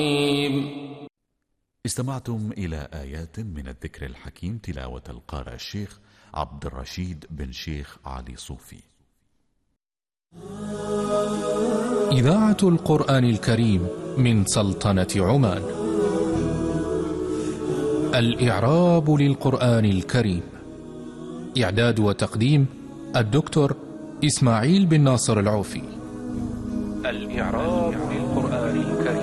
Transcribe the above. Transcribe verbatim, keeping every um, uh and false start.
استمعتم إلى آيات من الذكر الحكيم تلاوة القارئ الشيخ عبد الرشيد بن شيخ علي صوفي. إذاعة القرآن الكريم من سلطنة عمان. الإعراب للقرآن الكريم. إعداد وتقديم الدكتور إسماعيل بن ناصر العوفي. الإعراب للقرآن الكريم.